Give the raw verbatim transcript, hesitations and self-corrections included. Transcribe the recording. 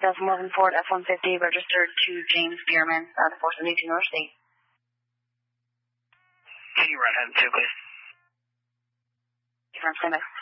Delta Morgan Ford F one fifty registered to James Bierman, uh, the four seventy-two North State. Can you run ahead and two, please? Confirm, stand by.